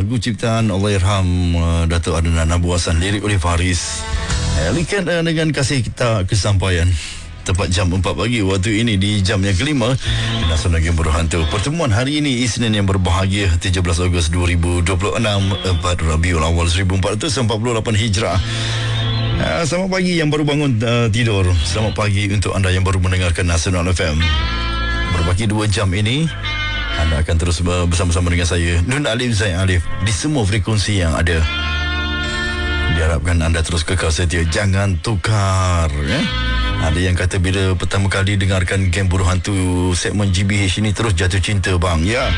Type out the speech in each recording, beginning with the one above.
lagu ciptaan Allahyarham Datuk Adnan Abu Hassan, lirik oleh Faris. Likan dengan kasih kita kesampaian. Tepat jam 4 pagi waktu ini di jam yang kelima Nasional Game Berhantu. Pertemuan hari ini Isnin yang berbahagia 17 Ogos 2026 4 Rabiul Awal 1448 Hijrah. Selamat pagi yang baru bangun tidur. Selamat pagi untuk anda yang baru mendengarkan Nasional FM. Berbagi 2 jam ini anda akan terus bersama-sama dengan saya Nun Alif Zain Alif di semua frekuensi yang ada. Diharapkan anda terus kekal setia, jangan tukar ya. Ada yang kata bila pertama kali dengarkan Game Buruh Hantu segmen GBH ini terus jatuh cinta bang. Ya,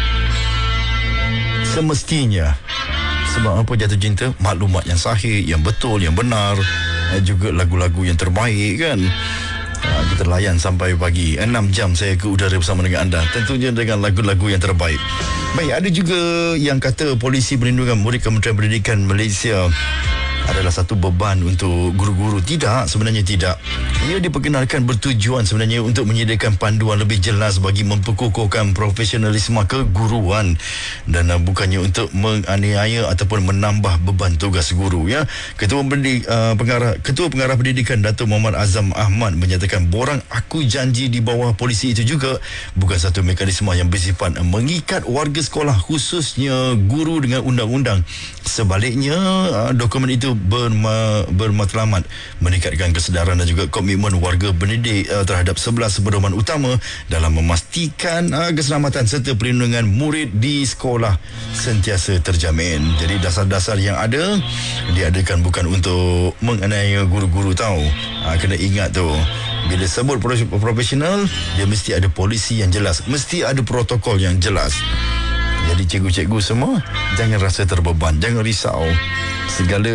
semestinya. Sebab apa jatuh cinta? Maklumat yang sahih, yang betul, yang benar, juga lagu-lagu yang terbaik kan. Kita layan sampai pagi 6 jam saya ke udara bersama dengan anda, tentunya dengan lagu-lagu yang terbaik. Baik, ada juga yang kata Polisi Perlindungan Murid Kementerian Pendidikan Malaysia adalah satu beban untuk guru-guru. Tidak, sebenarnya tidak. Ia diperkenalkan bertujuan sebenarnya untuk menyediakan panduan lebih jelas bagi memperkukuhkan profesionalisme keguruan dan bukannya untuk menganiaya ataupun menambah beban tugas guru ya. Ketua Pengarah Pendidikan Datuk Muhammad Azam Ahmad menyatakan borang aku janji di bawah polisi itu juga bukan satu mekanisme yang bersifat mengikat warga sekolah, khususnya guru dengan undang-undang. Sebaliknya, dokumen itu bermatlamat meningkatkan kesedaran dan juga komitmen warga pendidik terhadap 11 pedoman utama dalam memastikan keselamatan serta perlindungan murid di sekolah sentiasa terjamin. Jadi dasar-dasar yang ada diadakan bukan untuk menganiaya guru-guru tahu. Kena ingat tu, bila sebut profesional, dia mesti ada polisi yang jelas, mesti ada protokol yang jelas. Jadi cikgu-cikgu semua jangan rasa terbeban, jangan risau. Segala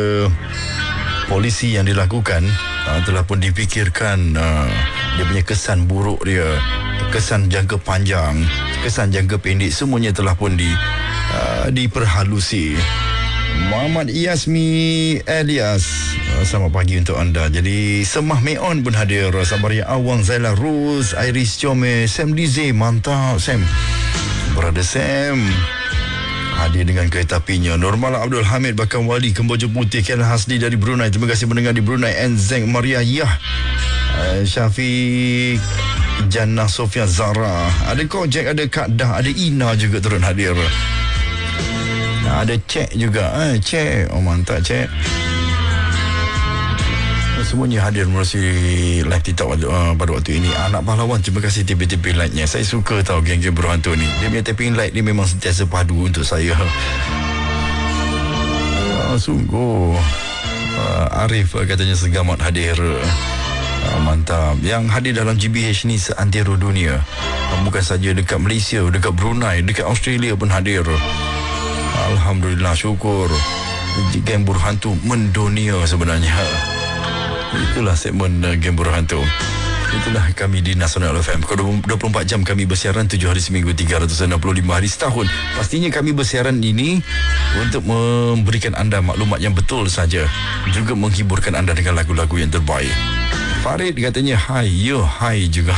polisi yang dilakukan telah pun dipikirkan dia punya kesan buruk dia, kesan jangka panjang, kesan jangka pendek, semuanya telah pun diperhalusi. Muhammad Yasmi Elias, selamat pagi untuk anda. Jadi Semah Meon pun hadir, Sabaria Awang, Zaila Rus, Iris Chome, Sam Dize, mantap Sam, Brother Sam hadir dengan kereta apinya. Normal Abdul Hamid Bakam Wali, Kemboja Putih, Ken Hasli dari Brunei, terima kasih mendengar di Brunei. Enzeng Maria Yah, Syafiq Jannah Sofia Zara, ada Kojek, ada Kak Dah, ada Ina juga turun hadir. Ada Cek juga, Cek, oh mantap Cek. Semuanya hadir melalui live TikTok pada waktu ini. Anak pahlawan, terima kasih tipe-tipe like-nya. Saya suka tahu geng-geng berhantu ni. Dia punya tapping like ni memang sentiasa padu untuk saya. Sungguh. Arif katanya segamat hadir. Mantap. Yang hadir dalam GBH ni seantero dunia. Bukan saja dekat Malaysia, dekat Brunei, dekat Australia pun hadir. Alhamdulillah, syukur. Geng berhantu mendunia sebenarnya. Itulah segmen Game Buruh Hantu. Itulah kami di Nasional FM. 24 jam kami bersiaran, 7 hari seminggu, 365 hari setahun. Pastinya kami bersiaran ini untuk memberikan anda maklumat yang betul saja, juga menghiburkan anda dengan lagu-lagu yang terbaik. Farid katanya hai, yo hai juga.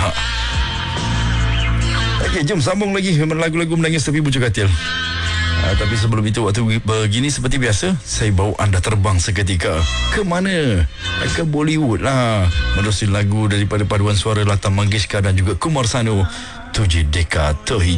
Okey, jom sambung lagi lagu-lagu menangis tepi bujuk katil. Tapi sebelum itu, waktu begini seperti biasa, saya bawa anda terbang seketika. Ke mana? Ke Bollywood lah. Menerusi lagu daripada paduan suara Lata Mangeshkar dan juga Kumar Sanu, Tujhe Dekha To Hi